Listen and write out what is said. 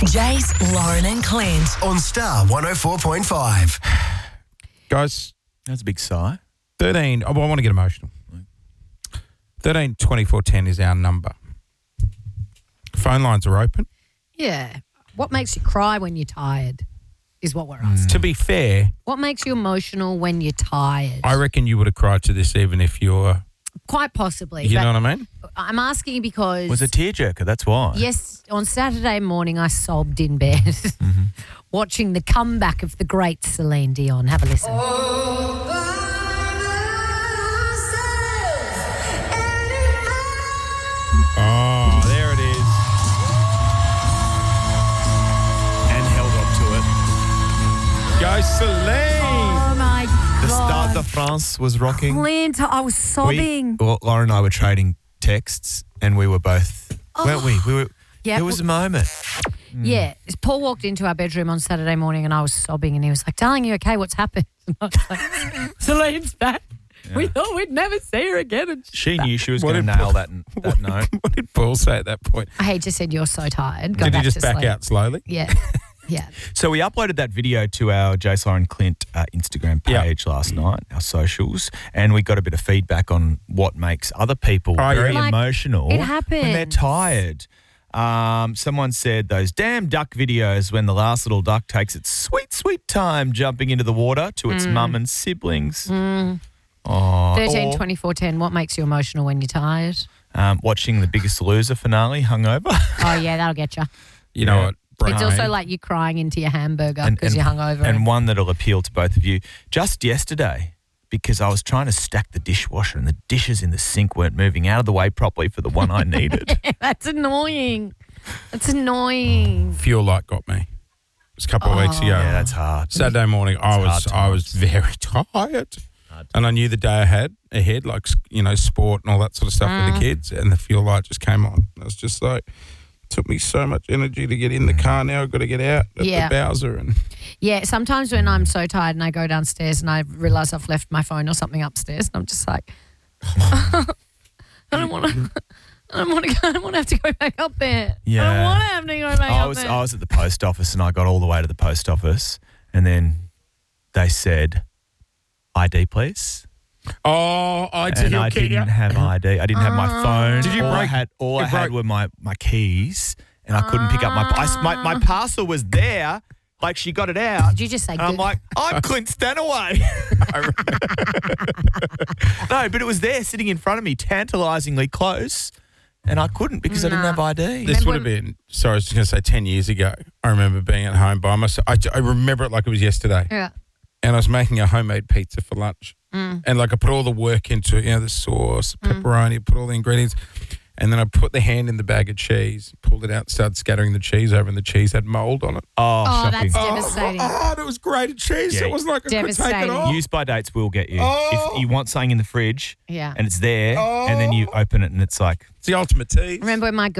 Jace, Lauren and Clint. On Star 104.5. Guys, That's a big sigh. 13, I want to get emotional. 13 24 10 is our number. Phone lines are open. Yeah. What makes you cry when you're tired is what we're asking. To be fair, What makes you emotional when you're tired? I reckon you would have cried to this even if you're, Quite possibly. you but know what I mean? I'm asking because... Was a tearjerker, that's why. Yes, on Saturday morning I sobbed in bed watching the comeback of the great Celine Dion. Have a listen. Oh, there it is. And held up to it. Go Celine. Oh, my God. The Stade de France was rocking. Clint, I was sobbing. Lauren and I were trading texts and we were both, weren't we? We were. Yeah, There was a moment. Yeah, Paul walked into our bedroom on Saturday morning and I was sobbing and he was like, darling, you okay? What's happened? And I was like, Celine's back. We thought we'd never see her again. And She knew she was What going to did nail that note. What did Paul say at that point? I just said, you're so tired. Go Did he back just to back sleep. out slowly? Yeah. Yeah. So we uploaded that video to our Jace, Lauren, Clint Instagram page last night, our socials, and we got a bit of feedback on what makes other people very Like, emotional it when they're happens. tired. Someone said those damn duck videos when the last little duck takes its sweet, sweet time jumping into the water to its mum and siblings. Oh, 13, 24, 10. What makes you emotional when you're tired? watching The Biggest Loser finale hungover. Oh, yeah, that'll get you. You know what? It's Brian? also like you crying into your hamburger because you're hungover. And one that'll appeal to both of you. Just yesterday, because I was trying to stack the dishwasher and the dishes in the sink weren't moving out of the way properly for the one I needed. That's annoying. That's annoying. Fuel light got me. It was a couple of weeks ago. Yeah, that's hard. Saturday morning, I was very tired. And I knew the day ahead, like, you know, sport and all that sort of stuff with the kids, and the fuel light just came on. I was just like, it took me so much energy to get in the car now. I've got to get out at the Bowser. And Yeah, sometimes when I'm so tired and I go downstairs and I realise I've left my phone or something upstairs and I'm just like, I don't want to. I don't want to have to go back up there. Yeah. I don't want to have to go back up there. I was at the post office and I got all the way to the post office and then they said, ID, please. oh, I did. And I didn't have ID. I didn't have my phone. Did you all break- I had were my keys and I couldn't pick up my parcel was there. Like she got it out. Did you just say And I'm good? like, I'm Clint Stanaway. No, but it was there sitting in front of me, tantalisingly close. And I couldn't because I didn't have ID. This would have been, sorry, I was just going to say 10 years ago. I remember being at home by myself. I remember it like it was yesterday. Yeah. And I was making a homemade pizza for lunch. And like I put all the work into it, you know, the sauce, pepperoni, put all the ingredients. And then I put the hand in the bag of cheese, pulled it out, started scattering the cheese over, and the cheese had mould on it. Oh, Oh, shocking. that's devastating. Oh, it was grated cheese. Yeah. It wasn't like I could take it Devastating. off. Use by dates will get you. Oh. If you want something in the fridge Yeah. and it's there and then you open it and it's like, It's the ultimate tease. Remember when my